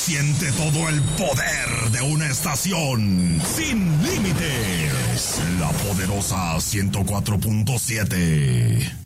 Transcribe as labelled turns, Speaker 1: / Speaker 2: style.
Speaker 1: Siente todo el poder de una estación sin límites. La poderosa 104.7.